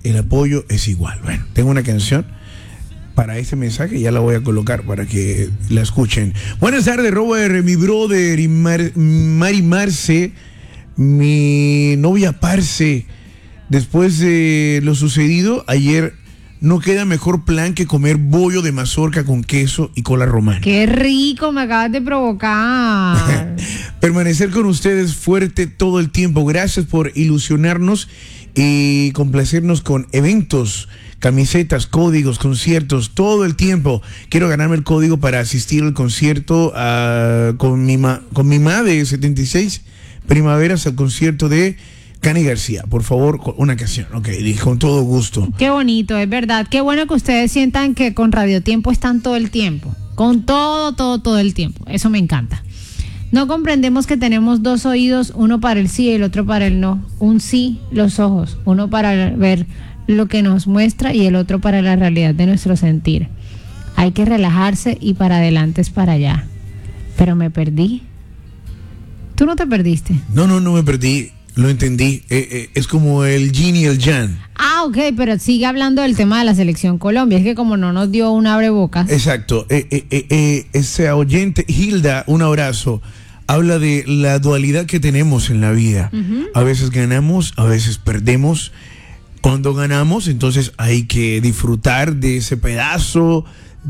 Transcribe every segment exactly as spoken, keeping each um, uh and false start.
el apoyo es igual. Bueno, tengo una canción para este mensaje, ya la voy a colocar para que la escuchen. Buenas tardes, Robert, mi brother, y Mar, Mari Marce, mi novia Parce. Después de lo sucedido ayer, no queda mejor plan que comer bollo de mazorca con queso y cola romana. ¡Qué rico! Me acabas de provocar. Permanecer con ustedes fuerte todo el tiempo. Gracias por ilusionarnos y complacernos con eventos, camisetas, códigos, conciertos, todo el tiempo. Quiero ganarme el código para asistir al concierto uh, con mi ma, con mi ma de setenta y seis primaveras al concierto de Cani García. Por favor, una canción. Ok, dije, con todo gusto. Qué bonito, es verdad. Qué bueno que ustedes sientan que con Radio Tiempo están todo el tiempo. Con todo, todo, todo el tiempo. Eso me encanta. No comprendemos que tenemos dos oídos, uno para el sí y el otro para el no. Un sí, los ojos, uno para ver lo que nos muestra y el otro para la realidad de nuestro sentir. Hay que relajarse y para adelante es para allá. Pero me perdí. ¿Tú no te perdiste? No, no, no me perdí. Lo entendí. Eh, eh, es como el yin y el yang. Ah, ok, pero sigue hablando del tema de la selección Colombia. Es que como no nos dio un abrebocas. Exacto. Eh, eh, eh, eh, ese oyente, Hilda, un abrazo. Habla de la dualidad que tenemos en la vida. Uh-huh. A veces ganamos, a veces perdemos. Cuando ganamos, entonces hay que disfrutar de ese pedazo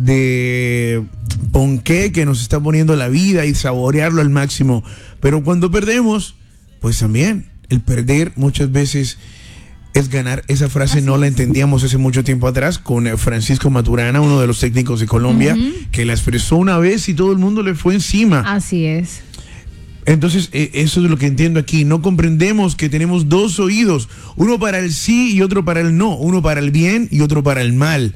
de ponqué que nos está poniendo la vida y saborearlo al máximo. Pero cuando perdemos, pues también el perder muchas veces es ganar. Esa frase Así no es. La entendíamos hace mucho tiempo atrás con Francisco Maturana, uno de los técnicos de Colombia, uh-huh. que la expresó una vez y todo el mundo le fue encima. Así es. Entonces, eh, eso es lo que entiendo aquí. No comprendemos que tenemos dos oídos, uno para el sí y otro para el no, uno para el bien y otro para el mal.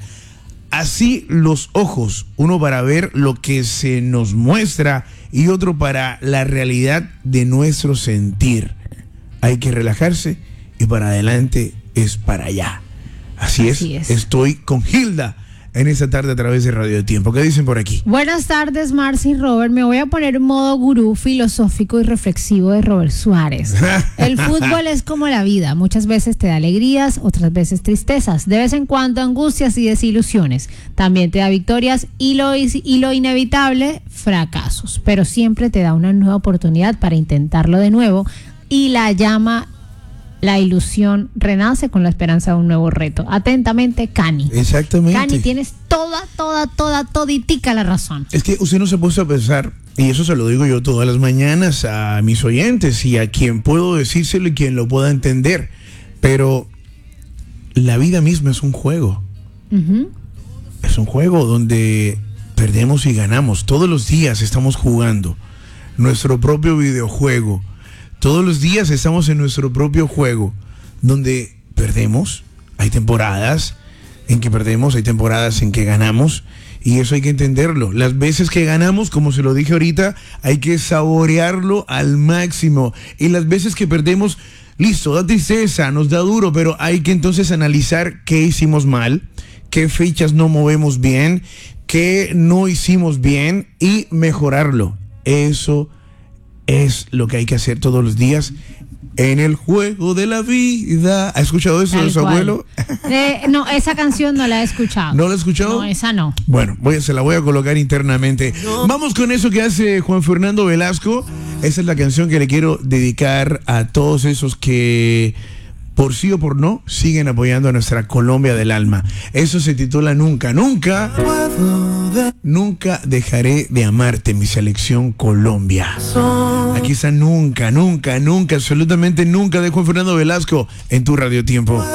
Así los ojos, uno para ver lo que se nos muestra y otro para la realidad de nuestro sentir. Hay que relajarse y para adelante es para allá. Así, Así es. es. Estoy con Hilda en esta tarde a través de Radio Tiempo. ¿Qué dicen por aquí? Buenas tardes, Marcy y Robert. Me voy a poner en modo gurú filosófico y reflexivo de Robert Suárez. El fútbol es como la vida. Muchas veces te da alegrías, otras veces tristezas. De vez en cuando angustias y desilusiones. También te da victorias y lo, y lo inevitable, fracasos. Pero siempre te da una nueva oportunidad para intentarlo de nuevo. Y la llama... La ilusión renace con la esperanza de un nuevo reto. Atentamente, Cani. Exactamente. Cani, tienes toda, toda, toda, toditica la razón. Es que usted no se ha puesto a pensar, y eso se lo digo yo todas las mañanas a mis oyentes y a quien puedo decírselo y quien lo pueda entender, pero la vida misma es un juego. Uh-huh. Es un juego donde perdemos y ganamos. Todos los días estamos jugando nuestro propio videojuego. Todos los días estamos en nuestro propio juego, donde perdemos. Hay temporadas en que perdemos, hay temporadas en que ganamos, y eso hay que entenderlo. Las veces que ganamos, como se lo dije ahorita, hay que saborearlo al máximo. Y las veces que perdemos, listo, da tristeza, nos da duro, pero hay que entonces analizar qué hicimos mal, qué fechas no movemos bien, qué no hicimos bien y mejorarlo. Eso es lo que hay que hacer todos los días en el juego de la vida. ¿Ha escuchado eso Tal de su cual. abuelo? Eh, no, esa canción no la he escuchado. ¿No la ha escuchado? No, esa no. Bueno, voy, se la voy a colocar internamente. No. Vamos con eso que hace Juan Fernando Velasco. Esa es la canción que le quiero dedicar a todos esos que, por sí o por no, siguen apoyando a nuestra Colombia del alma. Eso se titula Nunca, Nunca, Nunca dejaré de amarte, mi selección Colombia. Aquí está Nunca, Nunca, Nunca, absolutamente nunca, de Juan Fernando Velasco en tu Radio Tiempo.